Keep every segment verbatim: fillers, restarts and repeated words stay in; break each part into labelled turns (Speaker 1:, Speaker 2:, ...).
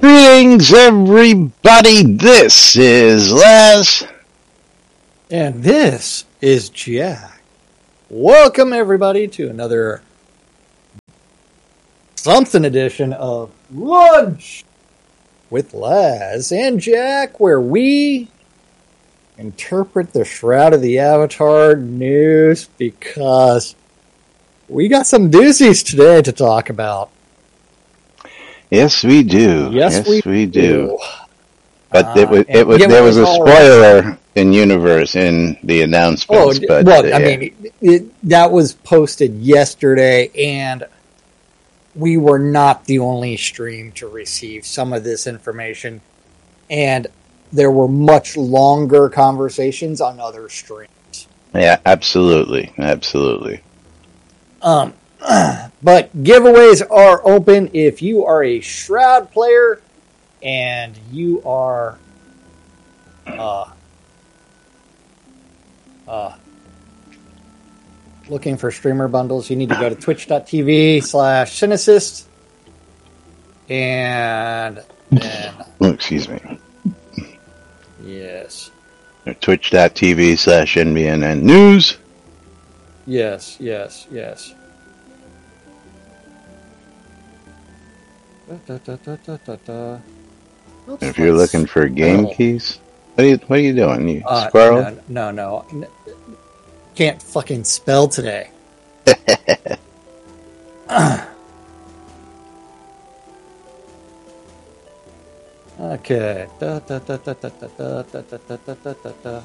Speaker 1: Greetings, everybody. This is Les.
Speaker 2: And this is Jack. Welcome, everybody, to another something edition of Lunch with Les and Jack, where we interpret the Shroud of the Avatar news because we got some doozies today to talk about.
Speaker 1: Yes, we do.
Speaker 2: Yes,
Speaker 1: yes
Speaker 2: we,
Speaker 1: we do.
Speaker 2: do.
Speaker 1: But
Speaker 2: uh,
Speaker 1: it was, it was, there was a spoiler in universe in the announcements.
Speaker 2: Oh,
Speaker 1: but,
Speaker 2: well,
Speaker 1: uh,
Speaker 2: I mean, it, it, that was posted yesterday, and we were not the only stream to receive some of this information. And there were much longer conversations on other streams.
Speaker 1: Yeah, absolutely. Absolutely.
Speaker 2: Um, but giveaways are open if you are a Shroud player and you are uh, uh, looking for streamer bundles. You need to go to twitch.tv slash Cinesist and then...
Speaker 1: Oh, excuse me.
Speaker 2: Yes.
Speaker 1: Twitch.tv slash NBNN News.
Speaker 2: Yes, yes, yes. Da, da, da, da, da, da. Oops,
Speaker 1: If you're looking for game
Speaker 2: oh.
Speaker 1: keys, what are you, what are you doing? You
Speaker 2: uh,
Speaker 1: squirrel?
Speaker 2: No, no, no. Can't fucking spell today. Okay. Da, da, da, da, da, da, da, da, da, da, da, da.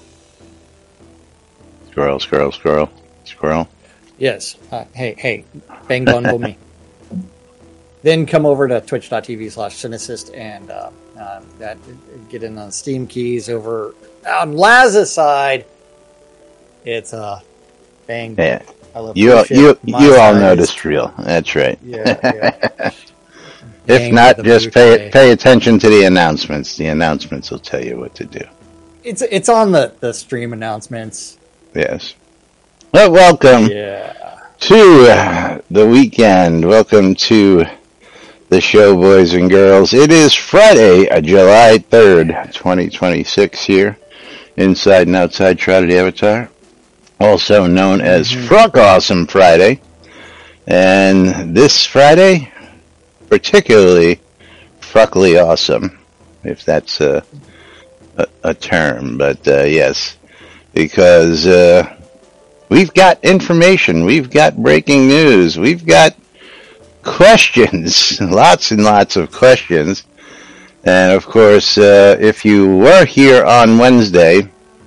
Speaker 1: Squirrel, squirrel, squirrel, squirrel.
Speaker 2: Yes. Uh, hey, hey, bang bundle me. Then come over to twitch.tv slash Cinesist and uh, uh, that get in on Steam keys over on Laz's side. It's uh, bang.
Speaker 1: Yeah.
Speaker 2: I love
Speaker 1: you all, you
Speaker 2: My
Speaker 1: you all know
Speaker 2: is,
Speaker 1: the spiel. That's right.
Speaker 2: Yeah. yeah.
Speaker 1: If not, just pay pay attention to the announcements. The announcements will tell you what to do.
Speaker 2: It's it's on the, the stream announcements.
Speaker 1: Yes. Well, welcome
Speaker 2: yeah.
Speaker 1: to uh, the weekend. Welcome to the show, boys and girls. It is Friday, uh, July third, twenty twenty-six here. Inside and outside Shroud of the Avatar. Also known as mm-hmm. Fruck Awesome Friday. And this Friday... particularly fruckly awesome, if that's a, a, a term. But uh, yes, because uh, we've got information, we've got breaking news, we've got questions, lots and lots of questions. And of course, uh, if you were here on Wednesday,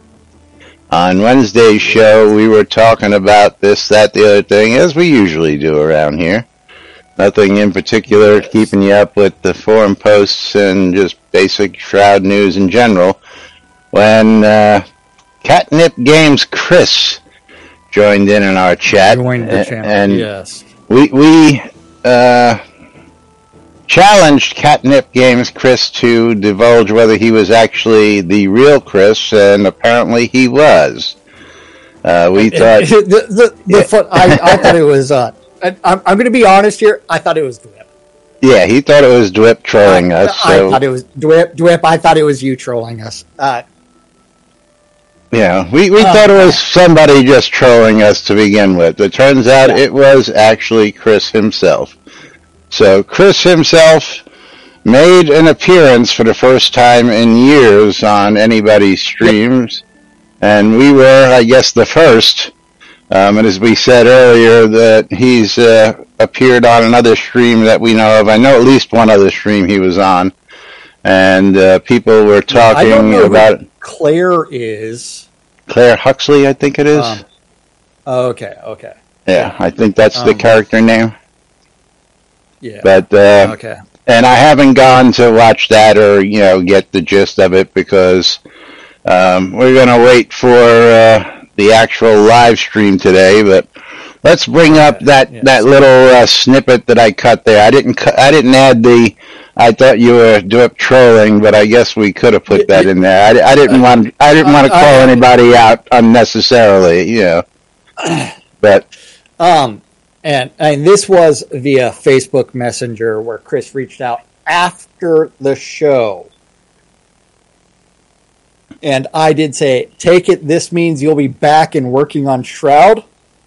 Speaker 1: on Wednesday's show, we were talking about this, that, the other thing, as we usually do around here. Nothing in particular, yes. Keeping you up with the forum posts and just basic Shroud news in general. When uh, Catnip Games Chris joined in in our chat,
Speaker 2: joined the channel.
Speaker 1: And
Speaker 2: yes,
Speaker 1: we we uh, challenged Catnip Games Chris to divulge whether he was actually the real Chris, and apparently he was. Uh, we thought
Speaker 2: the the, the yeah. fun, I, I thought it was. Uh, I'm, I'm going to be honest here. I thought it was Dwip.
Speaker 1: Yeah, he thought it was Dwip trolling
Speaker 2: I,
Speaker 1: us.
Speaker 2: I
Speaker 1: so.
Speaker 2: thought it was Dwip. Dwip. I thought it was you trolling us. Uh,
Speaker 1: yeah, we, we
Speaker 2: uh,
Speaker 1: thought it was somebody just trolling us to begin with. It turns out yeah. it was actually Chris himself. So Chris himself made an appearance for the first time in years on anybody's streams, and we were, I guess, the first. Um, and as we said earlier, that he's uh, appeared on another stream that we know of. I know at least one other stream he was on. And uh, people were talking
Speaker 2: I don't know
Speaker 1: about...
Speaker 2: Who Claire is...
Speaker 1: Claire Huxley, I think it is.
Speaker 2: Um, oh, okay, okay.
Speaker 1: Yeah, I think that's um, the character name.
Speaker 2: Yeah.
Speaker 1: But, uh,
Speaker 2: okay.
Speaker 1: And I haven't gone to watch that or, you know, get the gist of it because um, we're going to wait for... Uh, the actual live stream today, but let's bring up that, yes. that little uh, snippet that I cut there. I didn't cu- I didn't add the I thought you were Dwip trolling, but I guess we could have put that in there. I, I didn't want I didn't want to call anybody out unnecessarily, you know. But
Speaker 2: um and and this was via Facebook Messenger where Chris reached out after the show. And I did say, take it, this means you'll be back and working on Shroud.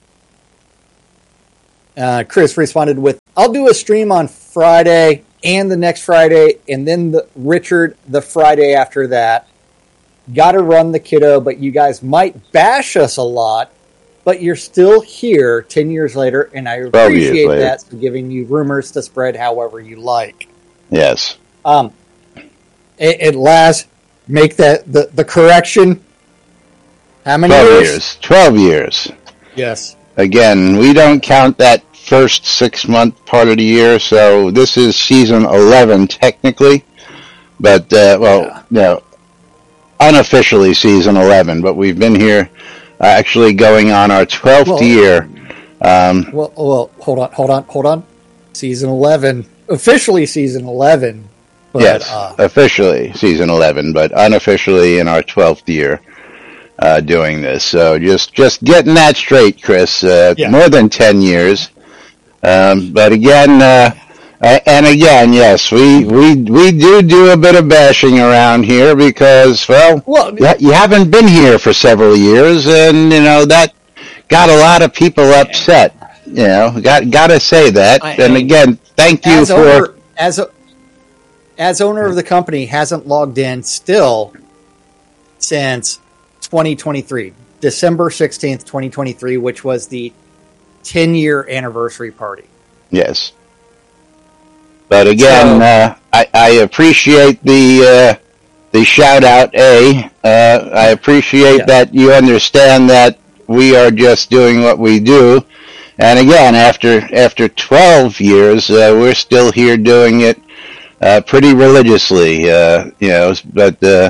Speaker 2: Uh, Chris responded with, I'll do a stream on Friday and the next Friday, and then the, Richard the Friday after that. Got to run the kiddo, but you guys might bash us a lot, but you're still here ten years later, and I appreciate that for giving you rumors to spread however you like.
Speaker 1: Yes.
Speaker 2: Um, and, and Laz, make that the, the correction. How many
Speaker 1: Twelve
Speaker 2: years?
Speaker 1: years. Twelve years.
Speaker 2: Yes.
Speaker 1: Again, we don't count that first six-month part of the year, so this is season eleven technically, but, uh, well, yeah. no, unofficially season eleven, but we've been here uh, actually going on our twelfth well, year. Um,
Speaker 2: well, well, hold on, hold on, hold on. Season eleven, officially season eleven. But,
Speaker 1: yes,
Speaker 2: uh,
Speaker 1: officially season eleven, but unofficially in our twelfth year. Uh, doing this, so just just getting that straight, Chris. Uh, yeah. More than ten years, um, but again, uh, and again, yes, we, we we do do a bit of bashing around here because, well, well you haven't been here for several years, and you know that got a lot of people upset. You know, got got to say that. I, and again, thank you
Speaker 2: as
Speaker 1: for
Speaker 2: owner, as a, as owner of the company, hasn't logged in still since twenty twenty-three, December sixteenth, twenty twenty-three, which was the ten-year anniversary party.
Speaker 1: Yes. But again, so, uh, I, I appreciate the uh, the shout-out, A. Uh, I appreciate yeah. that you understand that we are just doing what we do. And again, after after twelve years, uh, we're still here doing it uh, pretty religiously, uh, you know, but... Uh,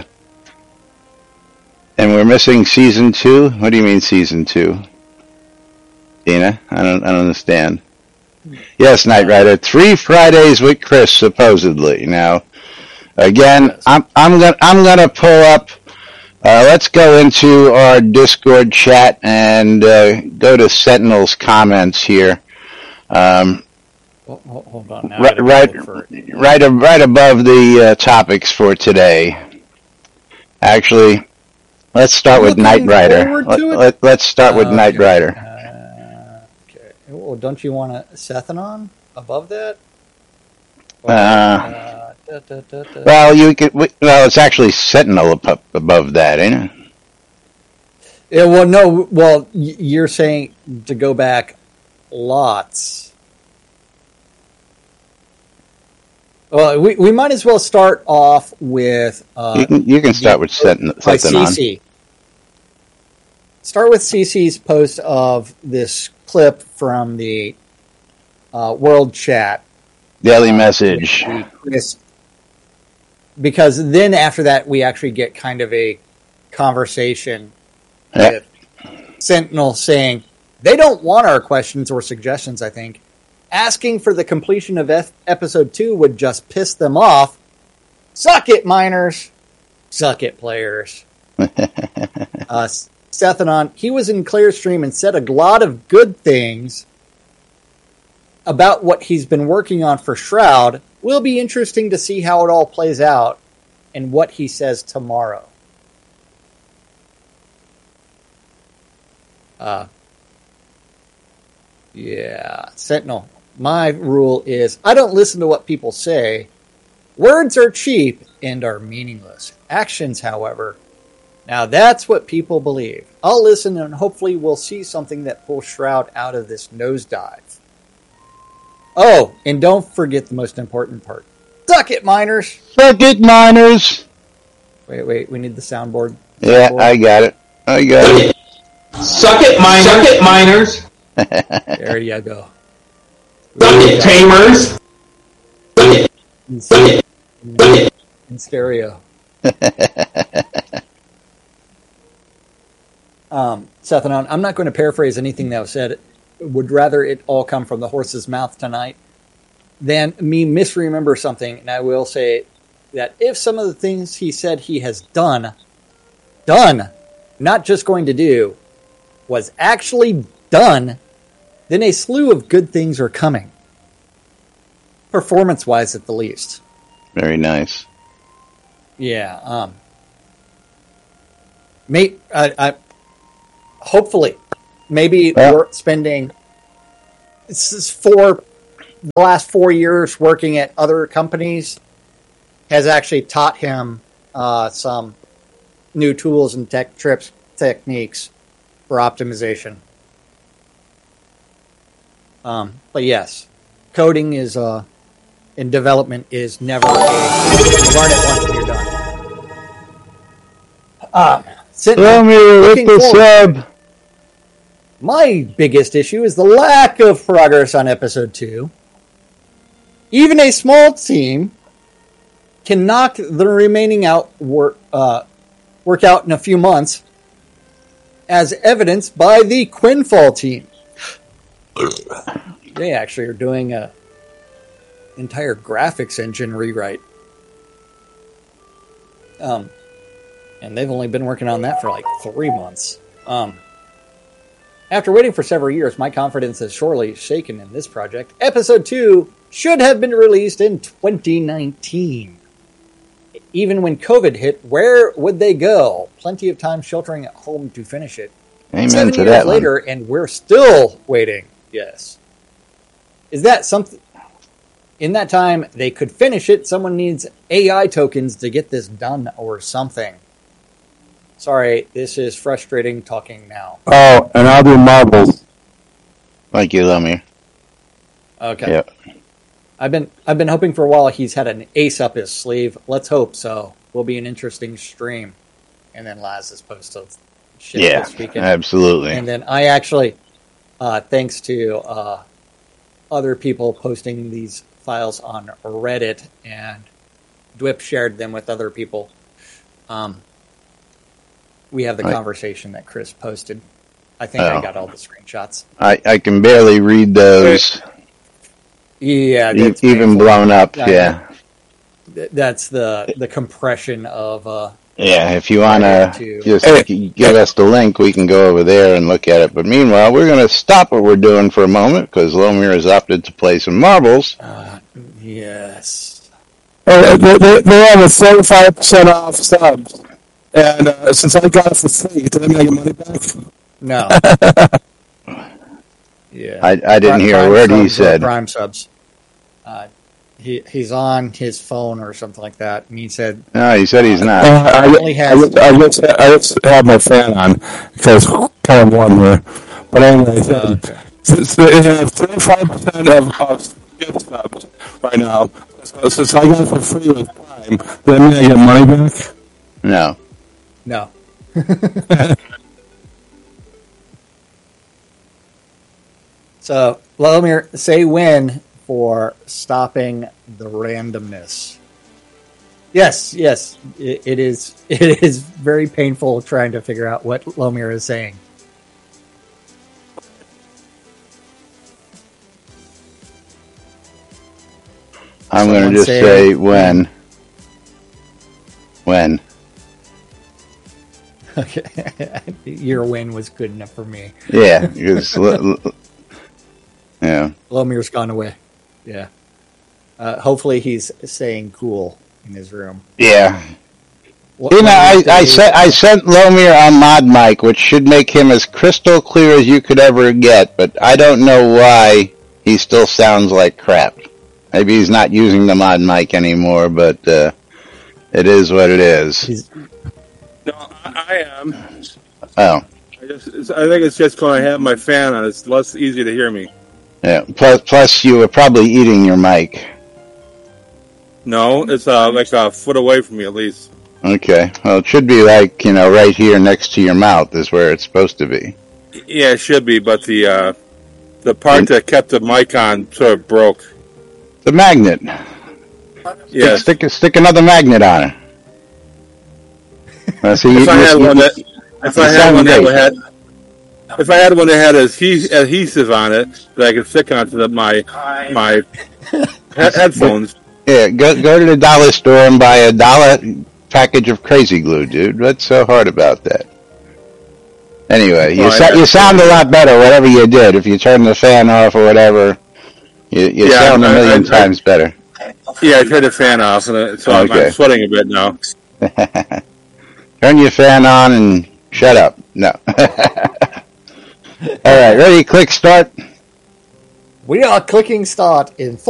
Speaker 1: And we're missing season two? What do you mean season two? Dina? I don't I don't understand. Yes, Knight Rider. Three Fridays with Chris, supposedly. Now, again, I'm I'm gonna I'm gonna pull up uh, let's go into our Discord chat and uh, go to Sentinel's comments here. Um
Speaker 2: hold, hold on now.
Speaker 1: Right right, right right above the uh, topics for today. Actually, let's start with Knight Rider. Let, let, let's start with uh, okay. Knight Rider.
Speaker 2: Uh, okay. Well, don't you want a Sethanon above that?
Speaker 1: Or, uh, uh, da, da, da, da. Well, you could. Well, it's actually Sentinel above, above that, ain't it?
Speaker 2: Yeah. Well, no. Well, you're saying to go back lots. Well, we we might as well start off with. Uh,
Speaker 1: you can you can start with Sentinel.
Speaker 2: By C C. Start with C C's post of this clip from the uh, World Chat.
Speaker 1: Daily uh, Message.
Speaker 2: Because then after that, we actually get kind of a conversation yeah. with Sentinel saying, they don't want our questions or suggestions, I think. Asking for the completion of F- episode two would just piss them off. Suck it, miners. Suck it, players. uh, Sethanon, he was in Clearstream and said a lot of good things about what he's been working on for Shroud. Will be interesting to see how it all plays out and what he says tomorrow. Uh, yeah, Sentinel. My rule is I don't listen to what people say. Words are cheap and are meaningless. Actions, however, now that's what people believe. I'll listen and hopefully we'll see something that pulls Shroud out of this nosedive. Oh, and don't forget the most important part. Suck it, miners!
Speaker 1: Suck it, miners!
Speaker 2: Wait, wait, we need the soundboard.
Speaker 1: Yeah,
Speaker 2: soundboard.
Speaker 1: I got it. I got it.
Speaker 3: Suck it, miners! Suck it, miners!
Speaker 2: There you go.
Speaker 3: Suck it, tamers! Suck it! Suck it! Suck it!
Speaker 2: In stereo. um, Sethanon, I'm not going to paraphrase anything that was said. Would rather it all come from the horse's mouth tonight than me misremember something. And I will say that if some of the things he said he has done, done, not just going to do, was actually done, then a slew of good things are coming. Performance-wise, at the least.
Speaker 1: Very nice.
Speaker 2: Yeah. Um. May I, I hopefully maybe
Speaker 1: Well,
Speaker 2: we're spending this is for the last four years working at other companies has actually taught him uh, some new tools and tech trips techniques for optimization. Um, but yes, coding is uh, in development is never a you learn it once and you're done. Uh, sitting,
Speaker 1: Lomir with
Speaker 2: looking
Speaker 1: the
Speaker 2: forward.
Speaker 1: sub.
Speaker 2: My biggest issue is the lack of progress on episode two. Even a small team can knock the remaining out work, uh, work out in a few months, as evidenced by the Quinfall team. They actually are doing a entire graphics engine rewrite. Um, and they've only been working on that for like three months. Um, after waiting for several years, my confidence is sorely shaken in this project. Episode two should have been released in twenty nineteen. Even when COVID hit, where would they go? Plenty of time sheltering at home to finish it.
Speaker 1: Amen
Speaker 2: Seven
Speaker 1: to
Speaker 2: years
Speaker 1: that one.
Speaker 2: later, and we're still waiting. Yes. Is that something? In that time, they could finish it. Someone needs A I tokens to get this done or something. Sorry, this is frustrating talking now.
Speaker 4: Oh, and I'll do Marbles.
Speaker 1: Thank you, Lomir.
Speaker 2: Okay.
Speaker 1: Yep.
Speaker 2: I've been I've been hoping for a while he's had an ace up his sleeve. Let's hope so. Will be an interesting stream. And then Laz is posted shit
Speaker 1: Yeah,
Speaker 2: this weekend.
Speaker 1: absolutely.
Speaker 2: And then I actually, uh, thanks to uh, other people posting these files on Reddit, and Dwip shared them with other people, um, we have the
Speaker 1: Right.
Speaker 2: conversation that Chris posted. I think
Speaker 1: Oh.
Speaker 2: I got all the screenshots.
Speaker 1: I, I can barely read those,
Speaker 2: Yeah,
Speaker 1: e-
Speaker 2: that's
Speaker 1: even
Speaker 2: painful.
Speaker 1: blown up.
Speaker 2: Yeah,
Speaker 1: Yeah.
Speaker 2: Th- That's the the compression of. Uh,
Speaker 1: Yeah, if you want to
Speaker 2: to-
Speaker 1: just
Speaker 4: Hey.
Speaker 1: g- give us the link, we can go over there and look at it. But meanwhile, we're going to stop what we're doing for a moment because Lomir has opted to play some marbles.
Speaker 2: uh, yes.
Speaker 4: Uh, they, they, they have a thirty-five percent off subs. And uh, since I got it for free, does that mean I get money back?
Speaker 2: No. Yeah.
Speaker 1: I, I didn't
Speaker 2: Prime-
Speaker 1: hear a
Speaker 2: Prime
Speaker 1: word he
Speaker 2: subs or
Speaker 1: said.
Speaker 2: Prime subs. Uh, he he's on his phone or something like that, and he said,
Speaker 1: No, he said he's
Speaker 4: Uh,
Speaker 1: not.
Speaker 4: I,
Speaker 2: only
Speaker 4: I,
Speaker 2: has-
Speaker 4: I, I, just, I just have my fan on because it's kind of warm here. But anyway,
Speaker 2: Oh, okay.
Speaker 4: since they have thirty-five percent of, of gift subs right now, so since I got it for free with Prime, does that mean I get money back?
Speaker 1: No.
Speaker 2: No. So, Lomir, say when for stopping the randomness. Yes, yes, it, it is. It is very painful trying to figure out what Lomir is saying.
Speaker 1: I'm going
Speaker 2: Someone
Speaker 1: to just
Speaker 2: say
Speaker 1: say when. When.
Speaker 2: Okay, your win was good enough for me.
Speaker 1: Yeah. Because, l- l- yeah.
Speaker 2: Lomir's gone away. Yeah. Uh, hopefully, he's staying cool in his room.
Speaker 1: Yeah.
Speaker 2: What-
Speaker 1: You know, I,
Speaker 2: Lomir's
Speaker 1: I,
Speaker 2: days-
Speaker 1: sent, I sent Lomir on Mod Mic, which should make him as crystal clear as you could ever get, but I don't know why he still sounds like crap. Maybe he's not using the Mod Mic anymore, but uh, it is what it is.
Speaker 2: He's,
Speaker 4: No, I, I am.
Speaker 1: Oh,
Speaker 4: I, just, it's, I think it's just because I have my fan on. It's less easy to hear me.
Speaker 1: yeah. Plus, plus you were probably eating your mic.
Speaker 4: No, it's uh, like a foot away from me at least.
Speaker 1: Okay. Well, it should be like, you know, right here next to your mouth is where it's supposed to be.
Speaker 4: Yeah, it should be, but the uh, the part that kept the mic on sort of broke.
Speaker 1: The magnet.
Speaker 4: Yeah.
Speaker 1: Stick, stick, stick another magnet on it. Uh, see, you,
Speaker 4: If I had
Speaker 1: you-
Speaker 4: one that, if I
Speaker 1: you
Speaker 4: had
Speaker 1: sound
Speaker 4: one that
Speaker 1: great.
Speaker 4: had, if I had one that had adhe- adhesive on it that I could stick onto the, my my he- headphones.
Speaker 1: Yeah, go go to the dollar store and buy a dollar package of crazy glue, dude. What's so hard about that? Anyway, you
Speaker 4: Oh,
Speaker 1: so,
Speaker 4: yeah.
Speaker 1: you sound a lot better, whatever you did. If you turn the fan off or whatever, you, you
Speaker 4: Yeah,
Speaker 1: sound a
Speaker 4: I-
Speaker 1: million
Speaker 4: I- I-
Speaker 1: times better.
Speaker 2: off.
Speaker 4: Yeah, I turned the fan off, and it- so I'm,
Speaker 1: Okay.
Speaker 4: I'm sweating a bit now.
Speaker 1: Turn your fan on and shut up. No. All right, ready? Click start.
Speaker 2: We are clicking start in